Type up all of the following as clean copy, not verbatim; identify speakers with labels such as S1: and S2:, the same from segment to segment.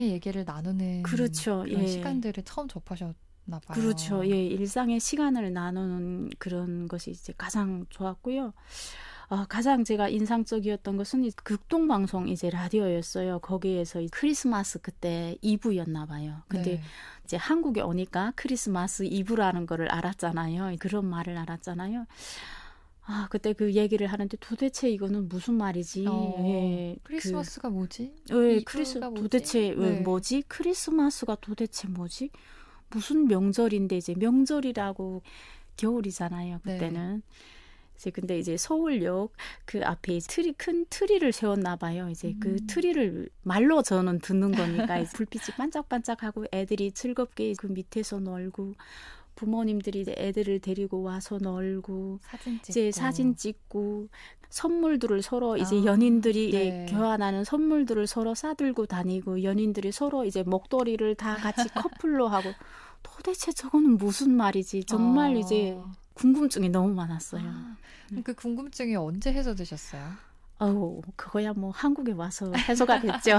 S1: 얘기를 나누는
S2: 그렇죠.
S1: 그런
S2: 예.
S1: 시간들을 처음 접하셨나 봐요.
S2: 그렇죠. 예, 일상의 시간을 나누는 그런 것이 이제 가장 좋았고요. 가장 제가 인상적이었던 것은 극동방송 이제 라디오였어요. 거기에서 크리스마스 그때 이브였나 봐요. 근데
S1: 네.
S2: 이제 한국에 오니까 크리스마스 이브라는 거를 알았잖아요. 그런 말을 알았잖아요. 그때 그 얘기를 하는데 도대체 이거는 무슨 말이지? 예,
S1: 크리스마스가 뭐지?
S2: 예,
S1: 이브가 뭐지?
S2: 도대체
S1: 네.
S2: 뭐지? 크리스마스가 도대체 뭐지? 무슨 명절인데 이제 명절이라고 겨울이잖아요. 그때는.
S1: 네.
S2: 이제 근데 이제 서울역 그 앞에 큰 트리를 세웠나 봐요. 이제 그 트리를 말로 저는 듣는 거니까 이제 불빛이 반짝반짝하고 애들이 즐겁게 그 밑에서 놀고 부모님들이 이제 애들을 데리고 와서 놀고 이제 사진 찍고 선물들을 서로 이제 연인들이 이제 교환하는 선물들을 서로 싸들고 다니고 연인들이 서로 이제 목도리를 다 같이 커플로 하고 도대체 저거는 무슨 말이지? 정말 이제 궁금증이 너무 많았어요.
S1: 그 궁금증이 언제 해소되셨어요?
S2: 그거야 뭐 한국에 와서 해소가 됐죠.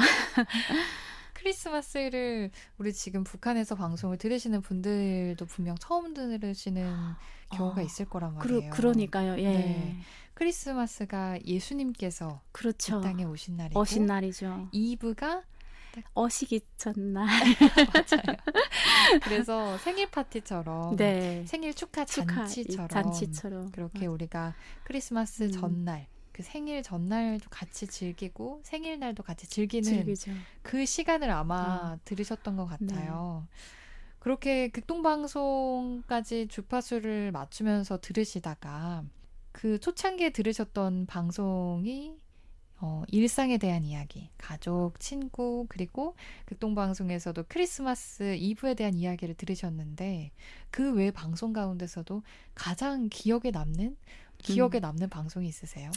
S1: 크리스마스를 우리 지금 북한에서 방송을 들으시는 분들도 분명 처음 들으시는 경우가 있을 거란 말이에요.
S2: 그러니까요. 예.
S1: 네. 크리스마스가 예수님께서
S2: 그렇죠.
S1: 이 땅에 오신 날이고
S2: 오신 날이죠.
S1: 이브가
S2: 오시기 전날.
S1: 맞아요. 그래서 생일 파티처럼
S2: 네.
S1: 생일 축하 잔치처럼 그렇게 우리가 크리스마스 전날 그 생일 전날도 같이 즐기고 생일날도 같이 즐기는 그 시간을 아마 들으셨던 것 같아요. 네. 그렇게 극동방송까지 주파수를 맞추면서 들으시다가 그 초창기에 들으셨던 방송이 일상에 대한 이야기, 가족, 친구, 그리고 극동방송에서도 크리스마스 이브에 대한 이야기를 들으셨는데 그 외 방송 가운데서도 가장 기억에 남는 방송이 있으세요?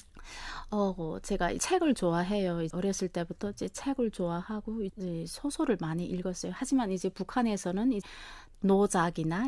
S2: 제가 책을 좋아해요. 어렸을 때부터 이제 책을 좋아하고 이제 소설을 많이 읽었어요. 하지만 이제 북한에서는 노작이나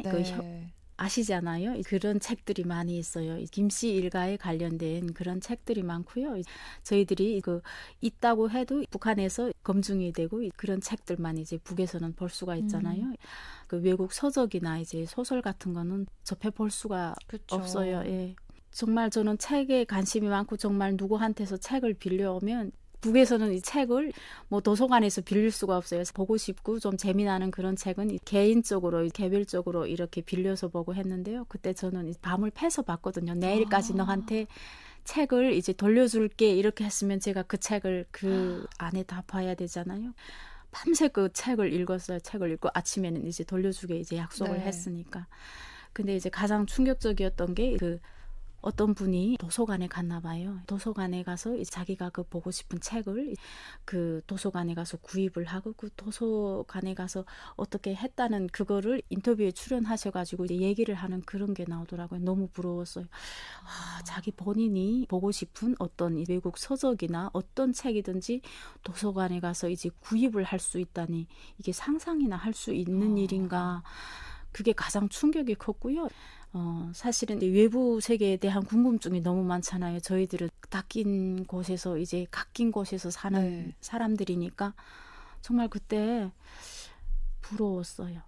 S2: 아시잖아요. 그런 책들이 많이 있어요. 김씨 일가에 관련된 그런 책들이 많고요. 저희들이 있다고 해도 북한에서 검증이 되고 그런 책들만 이제 북에서는 볼 수가 있잖아요. 그 외국 서적이나 이제 소설 같은 거는 접해 볼 수가 없어요. 예. 정말 저는 책에 관심이 많고 정말 누구한테서 책을 빌려오면 북에서는 이 책을 뭐 도서관에서 빌릴 수가 없어요. 보고 싶고 좀 재미나는 그런 책은 개인적으로, 개별적으로 이렇게 빌려서 보고 했는데요. 그때 저는 밤을 패서 봤거든요. 내일까지 너한테 책을 이제 돌려줄게 이렇게 했으면 제가 그 책을 그 안에 다 봐야 되잖아요. 밤새 그 책을 읽었어요. 책을 읽고 아침에는 이제 돌려주게 이제 약속을 했으니까. 근데 이제 가장 충격적이었던 게 어떤 분이 도서관에 갔나 봐요. 도서관에 가서 자기가 그 보고 싶은 책을 그 도서관에 가서 구입을 하고 그 도서관에 가서 어떻게 했다는 그거를 인터뷰에 출연하셔가지고 이제 얘기를 하는 그런 게 나오더라고요. 너무 부러웠어요. 자기 본인이 보고 싶은 어떤 외국 서적이나 어떤 책이든지 도서관에 가서 이제 구입을 할 수 있다니 이게 상상이나 할 수 있는 일인가. 그게 가장 충격이 컸고요. 사실은 외부 세계에 대한 궁금증이 너무 많잖아요. 저희들은 닦인 곳에서 이제 갓긴 곳에서 사는 사람들이니까 정말 그때 부러웠어요.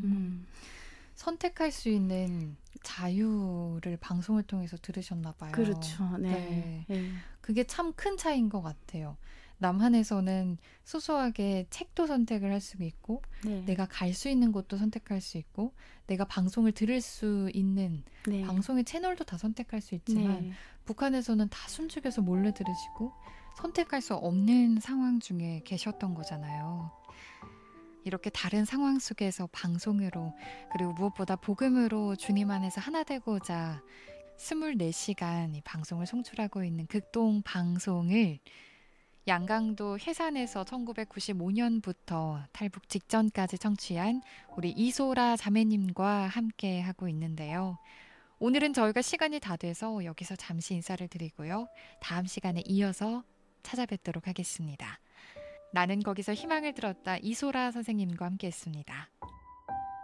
S1: 선택할 수 있는 자유를 방송을 통해서 들으셨나 봐요.
S2: 그렇죠. 네.
S1: 그게 참 큰 차이인 것 같아요. 남한에서는 소소하게 책도 선택을 할 수 있고 내가 갈 수 있는 곳도 선택할 수 있고 내가 방송을 들을 수 있는 방송의 채널도 다 선택할 수 있지만 북한에서는 다 숨죽여서 몰래 들으시고 선택할 수 없는 상황 중에 계셨던 거잖아요. 이렇게 다른 상황 속에서 방송으로 그리고 무엇보다 복음으로 주님 안에서 하나 되고자 24시간 이 방송을 송출하고 있는 극동 방송을 양강도 해산에서 1995년부터 탈북 직전까지 청취한 우리 이소라 자매님과 함께 하고 있는데요. 오늘은 저희가 시간이 다 돼서 여기서 잠시 인사를 드리고요. 다음 시간에 이어서 찾아뵙도록 하겠습니다. 나는 거기서 희망을 들었다 이소라 선생님과 함께 했습니다.